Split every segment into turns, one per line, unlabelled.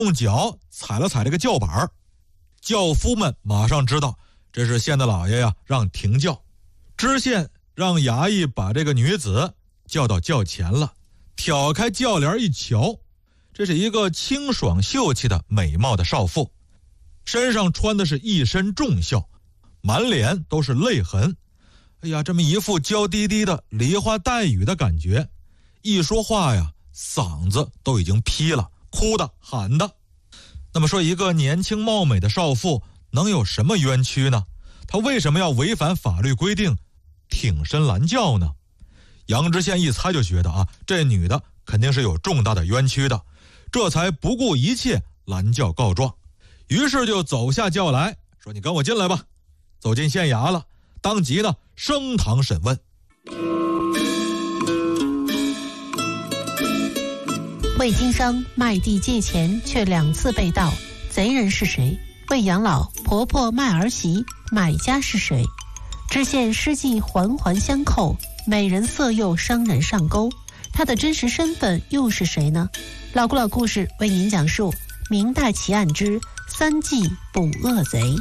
用脚踩了踩这个轿板，轿夫们马上知道这是县的老爷呀让停轿。知县让衙役把这个女子叫到轿前了，挑开轿帘一瞧，这是一个清爽秀气的美貌的少妇，身上穿的是一身重孝，满脸都是泪痕。哎呀，这么一副娇滴滴的梨花带雨的感觉，一说话呀嗓子都已经劈了，哭的喊的。那么说一个年轻貌美的少妇能有什么冤屈呢？她为什么要违反法律规定挺身拦轿呢？杨知县一猜就觉得这女的肯定是有重大的冤屈的，这才不顾一切拦轿告状。于是就走下轿来，说你跟我进来吧。走进县衙了，当即呢升堂审问。
为经商卖地借钱却2次被盗，贼人是谁？为养老，婆婆卖儿媳，买家是谁？知县诗记环环相扣，美人色诱商人上钩，他的真实身份又是谁呢？老古老故事为您讲述明代奇案之3计捕恶贼。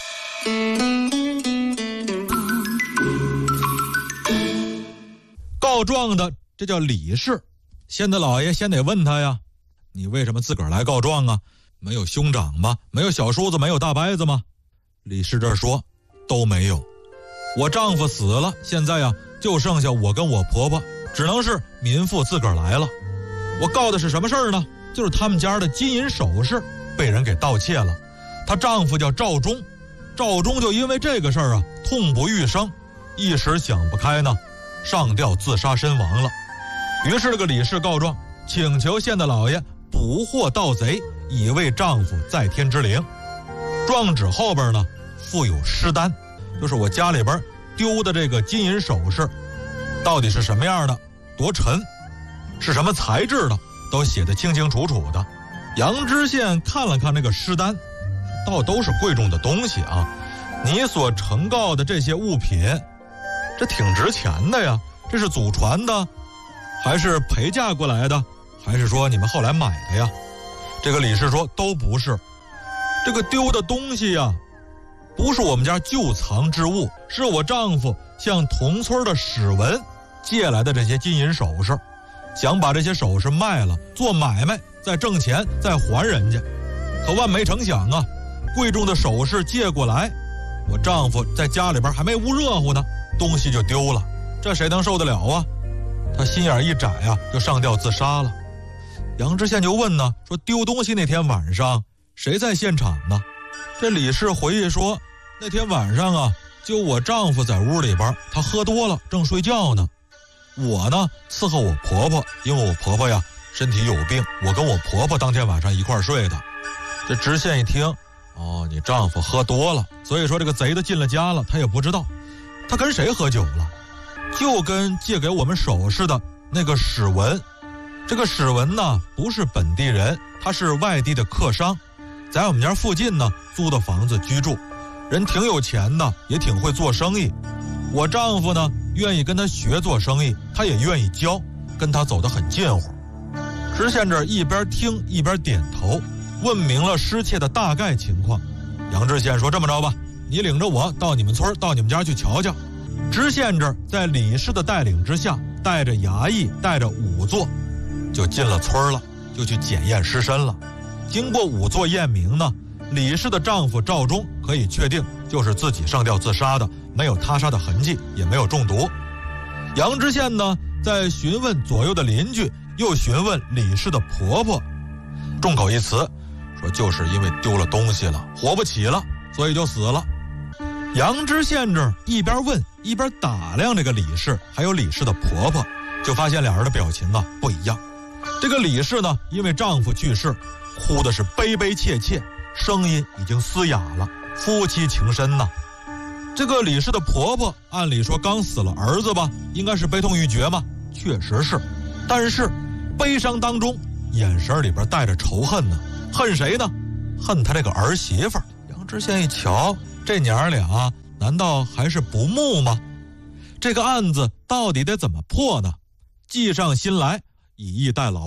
告状的这叫李氏，县的老爷先得问他呀，你为什么自个儿来告状啊？没有兄长吗？没有小叔子？没有大伯子吗？李氏这说都没有，我丈夫死了，现在呀就剩下我跟我婆婆，只能是民妇自个儿来了。我告的是什么事儿呢？就是他们家的金银首饰被人给盗窃了。她丈夫叫赵忠，赵忠就因为这个事儿痛不欲生，一时想不开呢，上吊自杀身亡了。于是这个李氏告状，请求县的老爷捕获盗贼，以为丈夫在天之灵。状纸后边呢附有尸单，就是我家里边丢的这个金银首饰到底是什么样的，多沉，是什么材质的，都写得清清楚楚的。杨知县看了看这个尸单，倒都是贵重的东西啊，你所呈告的这些物品这挺值钱的呀，这是祖传的还是陪嫁过来的，还是说你们后来买的呀？这个李氏说都不是，这个丢的东西呀不是我们家旧藏之物，是我丈夫向同村的史文借来的这些金银首饰，想把这些首饰卖了做买卖，再挣钱再还人家。可万没成想贵重的首饰借过来，我丈夫在家里边还没捂热乎呢，东西就丢了，这谁能受得了啊？他心眼一窄就上吊自杀了。杨知县就问呢，说丢东西那天晚上谁在现场呢？这李氏回忆说，那天晚上就我丈夫在屋里边，他喝多了正睡觉呢，我呢伺候我婆婆，因为我婆婆身体有病，我跟我婆婆当天晚上一块睡的。这知县一听，你丈夫喝多了，所以说这个贼的进了家了，他也不知道他跟谁喝酒了，就跟借给我们首饰的那个史文。这个史文呢不是本地人，他是外地的客商，在我们家附近呢租的房子居住，人挺有钱的，也挺会做生意。我丈夫呢愿意跟他学做生意，他也愿意教，跟他走得很近乎。知县这一边听一边点头，问明了失窃的大概情况。杨知县说，这么着吧，你领着我到你们村，到你们家去瞧瞧。知县这在李氏的带领之下，带着衙役，带着仵作，就进了村了，就去检验尸身了。经过仵作验明呢，李氏的丈夫赵忠可以确定就是自己上吊自杀的，没有他杀的痕迹，也没有中毒。杨知县呢在询问左右的邻居，又询问李氏的婆婆，众口一词，说就是因为丢了东西了，活不起了，所以就死了。杨知县这一边问一边打量这个李氏还有李氏的婆婆，就发现俩人的表情不一样。这个李氏呢因为丈夫去世，哭的是悲悲切切，声音已经嘶哑了，夫妻情深呐。这个李氏的婆婆按理说刚死了儿子吧，应该是悲痛欲绝嘛，确实是，但是悲伤当中眼神里边带着仇恨呢。恨谁呢？恨他这个儿媳妇。杨知县一瞧，这娘俩难道还是不睦吗？这个案子到底得怎么破呢？计上心来，以逸待劳吧。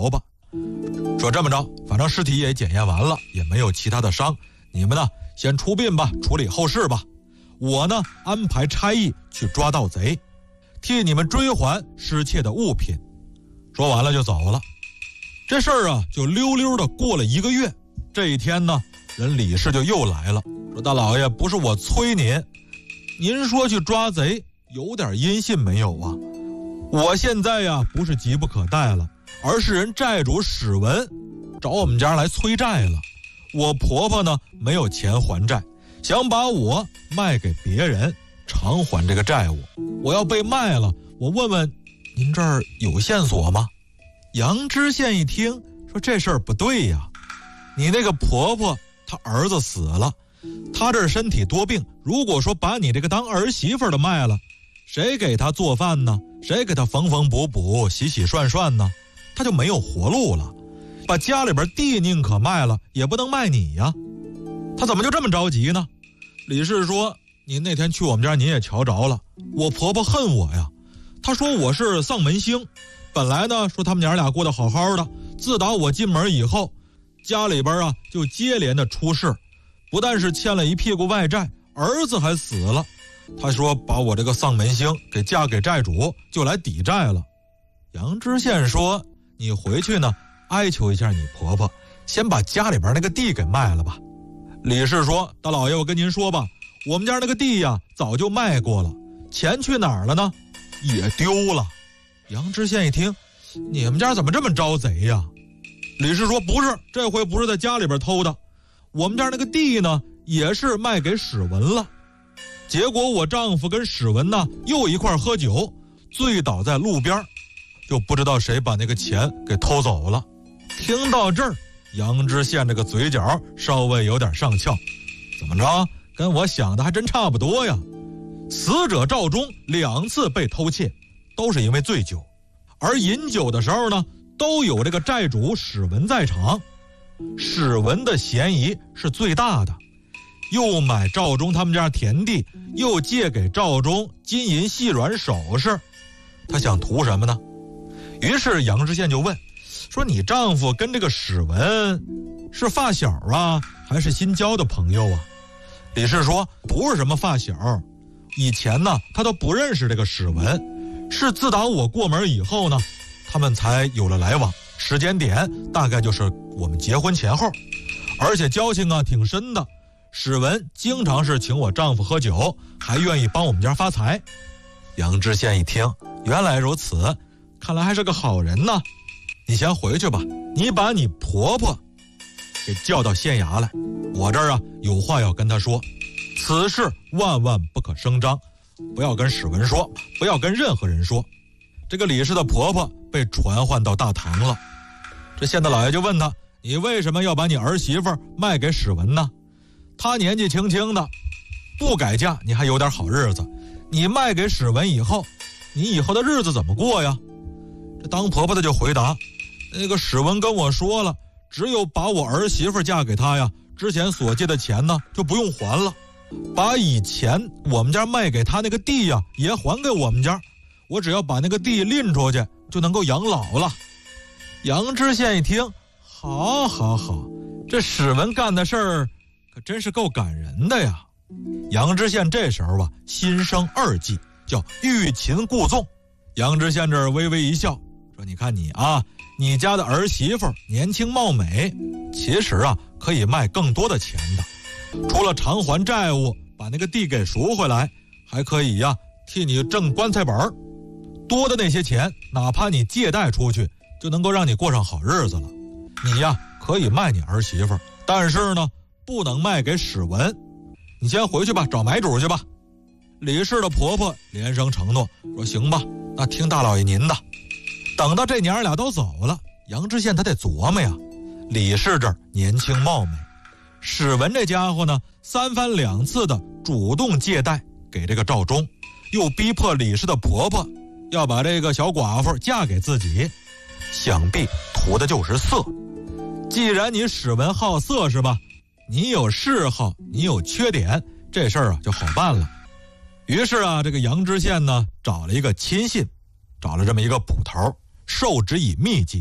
说这么着，反正尸体也检验完了，也没有其他的伤，你们呢先出殡吧，处理后事吧。我呢安排差役去抓盗贼，替你们追还失窃的物品。说完了就走了。这事儿啊就溜溜的过了1个月。这一天呢，人李氏就又来了，说大老爷，不是我催您，您说去抓贼有点音信没有啊？我现在呀不是急不可待了，而是人债主史文找我们家来催债了。我婆婆呢没有钱还债，想把我卖给别人偿还这个债务。我要被卖了，我问问您这儿有线索吗？杨知县一听说这事儿不对呀，你那个婆婆她儿子死了，她这身体多病，如果说把你这个当儿媳妇的卖了，谁给她做饭呢？谁给她缝缝补补洗洗涮涮呢？她就没有活路了。把家里边地宁可卖了，也不能卖你呀。她怎么就这么着急呢？李氏说，您那天去我们家您也瞧着了，我婆婆恨我呀，她说我是丧门星。本来呢说他们娘俩过得好好的，自打我进门以后，家里边啊就接连的出事，不但是欠了一屁股外债，儿子还死了。他说把我这个丧门星给嫁给债主，就来抵债了。杨知县说，你回去呢哀求一下你婆婆，先把家里边那个地给卖了吧。李氏说，大老爷，我跟您说吧，我们家那个地呀早就卖过了，钱去哪儿了呢？也丢了。杨知县一听，你们家怎么这么招贼呀？李氏说，不是，这回不是在家里边偷的，我们家那个地呢也是卖给史文了。结果我丈夫跟史文呢又一块喝酒，醉倒在路边，就不知道谁把那个钱给偷走了。听到这儿，杨知县这个嘴角稍微有点上翘，怎么着，跟我想的还真差不多呀。死者赵忠2次被偷窃，都是因为醉酒，而饮酒的时候呢都有这个债主史文在场。史文的嫌疑是最大的，又买赵忠他们家田地，又借给赵忠金银细软首饰，他想图什么呢？于是杨知县就问，说你丈夫跟这个史文是发小啊，还是新交的朋友啊？李氏说，不是什么发小，以前呢他都不认识这个史文，是自打我过门以后呢，他们才有了来往，时间点大概就是我们结婚前后，而且交情啊挺深的。史文经常是请我丈夫喝酒，还愿意帮我们家发财。杨知县一听，原来如此，看来还是个好人呢。你先回去吧，你把你婆婆给叫到县衙来，我这儿啊有话要跟她说。此事万万不可声张，不要跟史文说，不要跟任何人说。这个李氏的婆婆被传唤到大堂了，这县大老爷就问她，你为什么要把你儿媳妇卖给史文呢？她年纪轻轻的，不改嫁你还有点好日子，你卖给史文以后，你以后的日子怎么过呀？这当婆婆的就回答，那个史文跟我说了，只有把我儿媳妇嫁给他呀，之前所借的钱呢就不用还了，把以前我们家卖给他那个地呀也还给我们家，我只要把那个地拎出去就能够养老了。杨知县一听，好，这史文干的事儿可真是够感人的呀。杨知县这时候啊心生2计，叫欲擒故纵。杨知县这儿微微一笑，说你看你啊，你家的儿媳妇年轻貌美，其实啊可以卖更多的钱的，除了偿还债务把那个地给赎回来，还可以呀替你挣棺材本，多的那些钱哪怕你借贷出去就能够让你过上好日子了。你呀可以卖你儿媳妇，但是呢不能卖给史文，你先回去吧，找买主去吧。李氏的婆婆连声承诺，说行吧，那听大老爷您的。等到这娘俩都走了，杨知县他得琢磨呀，李氏这儿年轻貌美，史文这家伙呢3番2次的主动借贷给这个赵忠，又逼迫李氏的婆婆要把这个小寡妇嫁给自己，想必图的就是色。既然你史文好色是吧，你有嗜好，你有缺点，这事儿啊就好办了。于是啊这个杨知县呢找了一个亲信，找了这么一个捕头，授之以秘籍，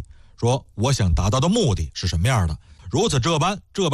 说我想达到的目的是什么样的，如此这般